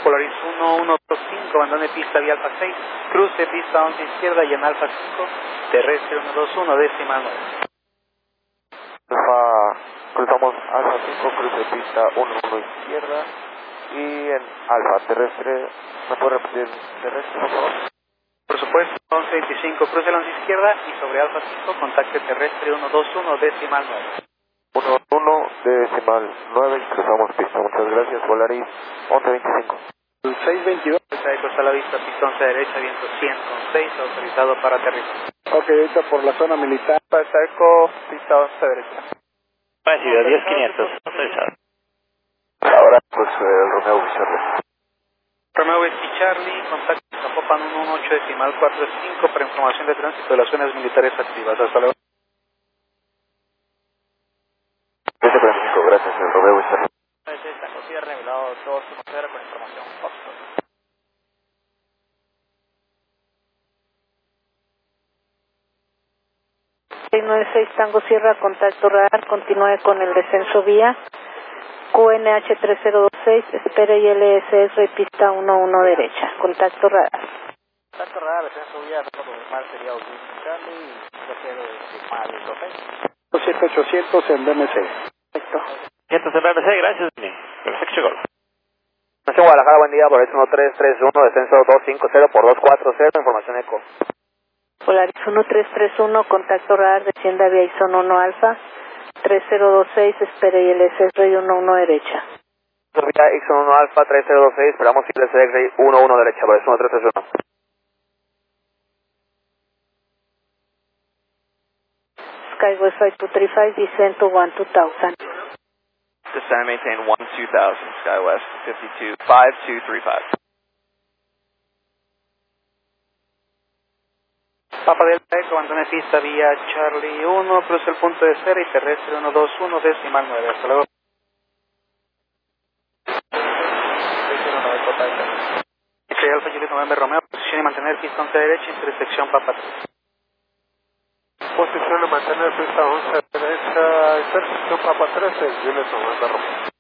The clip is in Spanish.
Polaris 1125, abandone pista vía Alfa 6, cruce pista 11 izquierda y en Alfa 5, terrestre 121, decimal 9. Alfa, cruzamos Alfa 5, cruce pista 11 izquierda y en Alfa terrestre, ¿me puede repetir terrestre, por favor? Por supuesto, 1125, cruce el 11 izquierda y sobre Alfa 5, contacte terrestre 121, decimal 9. 11, decimal 9 y cruzamos pista. Muchas gracias, Polaris 1125. 622. Eco está a la vista, pista 11 derecha, viento 100 con 6, autorizado para aterrizar. Ok, ahorita por la zona militar. Eco, pista 11 derecha. Ciudad 10500, autorizado. Ahora, pues, el Romeo Charlie. Romeo Whisky Charlie, contacto Zapopan 118 decimal 45 para información de tránsito de las zonas militares activas. Hasta luego. 745, gracias, el Romeo Charlie. Tango Sierra, regulado 210 con información Foxtrot. 696 Tango Sierra, contacto radar, continúe con el descenso vía QNH 3026, espere ILSR pista 11 derecha, contacto radar. Contacto radar, descenso vía, dato confirmar sería Augusto Charlie y yo quiero firmar el ok. 7800 en DMC. Perfecto. 100 en BMC, gracias. Perfecto, Golf. Nación Guadalajara, buen día, Polaris 1331, descenso 250 por 240, información ECO. Polaris 1331, contacto radar, descienda vía ISON 1 Alfa, 3026, espere ILSR y 11 derecha. Vía Ixon 1 Alfa 3026, esperamos ILSR 11 derecha, Polaris 1331. Skywest 5235, descent to 12000. Descend and maintain 12000, SkyWest 525235. Papa Delta Eco, abandone pista vía Charlie 1, cruce el punto de cera y terrestre 121, decimal 9. Hasta luego. 609, Alfa Juliet November Romeo, posición y mantener pista 11 derecha, intersección Papa 3. Posición de mantener pista 11 derecha, intersección Papa 13, Juliet November Romeo.